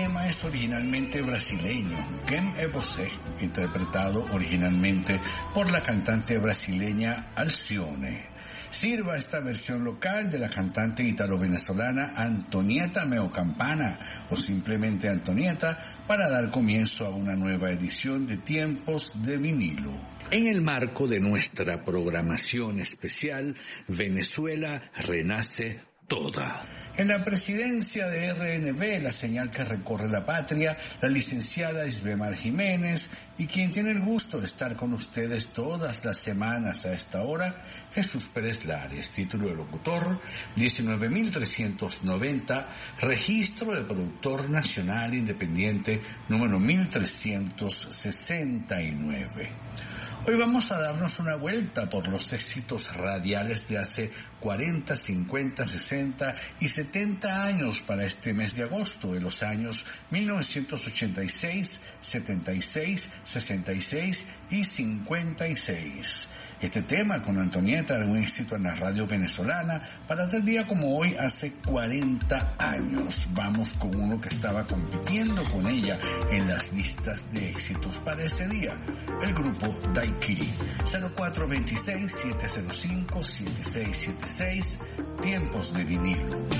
tema es originalmente brasileño, Quem é você, interpretado originalmente por la cantante brasileña Alcione. Sirva esta versión local de la cantante italo-venezolana Antonieta Meocampana, o simplemente Antonieta, para dar comienzo a una nueva edición de Tiempos de Vinilo. En el marco de nuestra programación especial, Venezuela renace toda. En la presidencia de RNB, la señal que recorre la patria, la licenciada Isbemar Jiménez, y quien tiene el gusto de estar con ustedes todas las semanas a esta hora, Jesús Pérez Lares, título de locutor, 19.390, registro de productor nacional independiente, número 1369. Hoy vamos a darnos una vuelta por los éxitos radiales de hace 40, 50, 60 y 70 años para este mes de agosto de los años 1986, 76, 66 y 56. Este tema con Antonieta era un éxito en la radio venezolana para tal día como hoy hace 40 años. Vamos con uno que estaba compitiendo con ella en las listas de éxitos para ese día, el grupo Daiquiri. 0426-705-7676, Tiempos de Vinilo.